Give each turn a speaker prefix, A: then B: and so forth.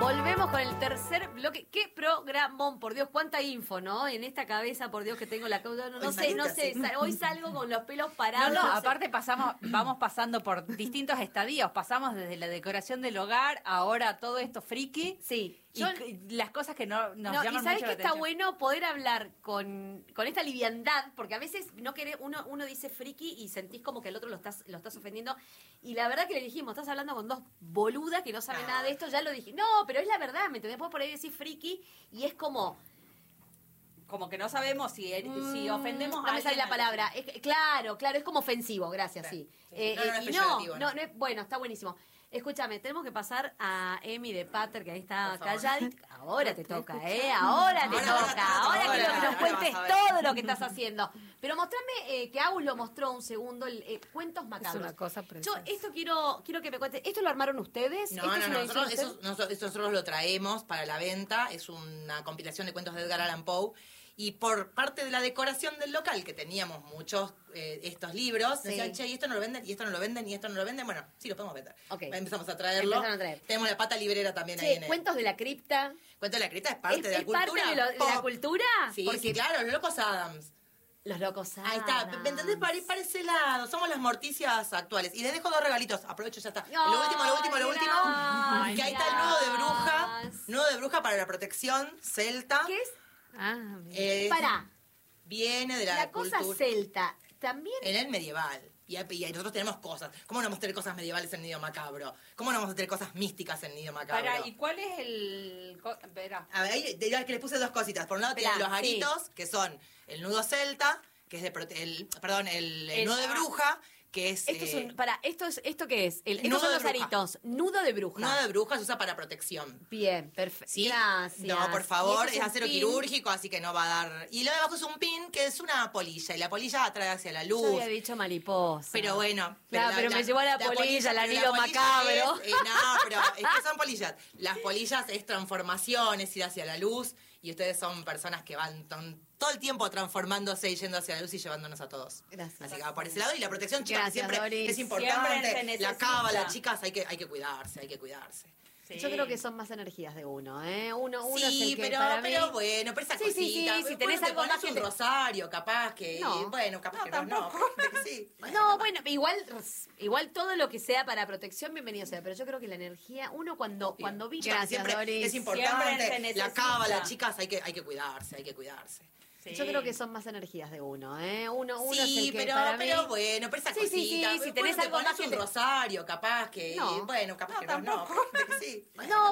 A: Volvemos con el tercer bloque. ¿Qué programón? Por Dios, cuánta info, ¿no? En esta cabeza, por Dios, que tengo la cauda. No sé. Hoy salgo con los pelos parados.
B: No, aparte vamos pasando por distintos estadios. Pasamos desde la decoración del hogar, ahora todo esto friki.
A: Sí.
B: Y las cosas que nos llaman mucho la atención.
A: ¿Y sabes que está bueno poder hablar con esta liviandad? Porque a veces no querés, uno dice friki y sentís como que al otro lo estás ofendiendo. Y la verdad que le dijimos, estás hablando con dos boludas que no saben nada de esto. Ya lo dije. No, pero es la verdad, ¿me entendés? Vos por ahí decís friki y es como
B: que no sabemos si ofendemos a alguien.
A: No me sale la palabra. Claro, es como ofensivo, gracias, sí. Bueno, está buenísimo. Escúchame, tenemos que pasar a Emi de Pater, que ahí está callada. Ahora te toca, Ahora quiero que nos cuentes todo lo que estás haciendo. Pero mostrame, que Agus lo mostró un segundo, cuentos macabros.
C: Es una cosa preciosa.
A: Yo esto quiero que me cuentes. ¿Esto lo armaron ustedes?
D: No, nosotros lo traemos para la venta. Es una compilación de cuentos de Edgar Allan Poe. Y por parte de la decoración del local, que teníamos muchos estos libros, decían, che, y esto no lo venden, y esto no lo venden, y esto no lo venden. Bueno, sí, lo podemos vender.
A: Okay.
D: Empezamos a traerlo. Tenemos la pata librera también ahí en el...
A: Cuentos de la cripta.
D: Cuentos de la cripta es parte de la cultura.
A: ¿Es parte de la cultura?
D: Sí,
A: porque
D: sí, claro, los locos Adams.
A: Los locos Adams.
D: Ahí está, ¿me entendés? Para ese lado, somos las Morticias actuales. Y les dejo dos regalitos, aprovecho, ya está. Lo último, que ahí está el nudo de bruja para la protección celta.
A: ¿Qué es?
D: Pará. Viene de la cultura.
A: Cosa celta, también.
D: En el medieval. Y nosotros tenemos cosas. ¿Cómo no vamos a tener cosas medievales en Nido Macabro? ¿Cómo no vamos a tener cosas místicas en Nido Macabro?
B: ¿Y cuál es el...? Verá.
D: A ver, ahí que les puse dos cositas. Por un lado tienen los aritos, que son el nudo celta, que es el nudo de bruja, que es...
A: ¿Esto qué es? Estos
D: nudo
A: son
D: de
A: los
D: bruja.
A: aritos. Nudo de bruja.
D: Nudo de bruja se usa para protección.
A: Bien, perfecto.
D: ¿Sí?
A: Gracias.
D: No, por favor,
A: es
D: es acero quirúrgico, así que no va a dar... Y lo de abajo es un pin, que es una polilla, y la polilla atrae hacia la luz.
A: Yo había dicho mariposa.
D: Pero bueno...
A: Claro, pero me llevó a la polilla, el anillo macabro.
D: No, pero es que son polillas. Las polillas es transformación, es ir hacia la luz, y ustedes son personas que van todo el tiempo transformándose y yendo hacia la luz y llevándonos a todos.
A: Gracias.
D: Así que va por ese lado. Y la protección, chicas,
A: Gracias,
D: siempre
A: Doris.
D: es importante.
B: Siempre
D: La cábala, chicas, hay que cuidarse,
B: Sí.
A: Yo creo que son más energías de uno, Uno
D: sí,
A: es el que
D: pero
A: bueno,
D: pero esa
A: sí,
D: cosita.
A: si tenés algo más
D: un rosario, capaz que...
A: No.
D: Bueno, capaz que no. Sí.
A: No, bueno, igual todo lo que sea para protección, bienvenido sea. Pero yo creo que la energía, uno cuando vi...
D: Chicas, siempre
A: Doris.
D: es importante.
B: Siempre se
D: La cábala,
B: necesita.
D: chicas, hay que cuidarse.
B: Sí.
A: Yo creo que son más energías de uno, Uno es el
D: Sí,
A: que
D: pero
A: bueno,
D: esa
A: sí,
D: cosita.
A: si tenés algo más
D: un rosario, capaz que...
A: No.
D: Bueno, capaz que no.